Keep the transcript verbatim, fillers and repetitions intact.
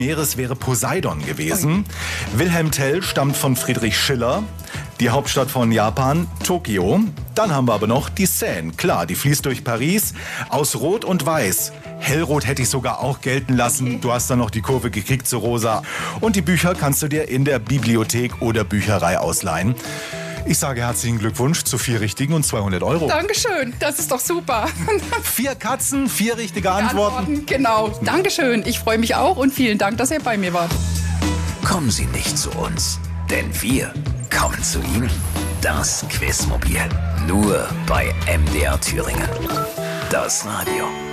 Meeres wäre Poseidon gewesen. Wilhelm Tell stammt von Friedrich Schiller. Die Hauptstadt von Japan, Tokio. Dann haben wir aber noch die Seine. Klar, die fließt durch Paris aus Rot und Weiß. Hellrot hätte ich sogar auch gelten lassen. Okay. Du hast dann noch die Kurve gekriegt zu rosa. Und die Bücher kannst du dir in der Bibliothek oder Bücherei ausleihen. Ich sage herzlichen Glückwunsch zu vier richtigen und zweihundert Euro. Dankeschön, das ist doch super. Vier Katzen, vier richtige Antworten. Antworten, genau. Dankeschön, ich freue mich auch und vielen Dank, dass ihr bei mir wart. Kommen Sie nicht zu uns, denn wir kommen zu Ihnen. Das Quizmobil, nur bei M D R Thüringen. Das Radio.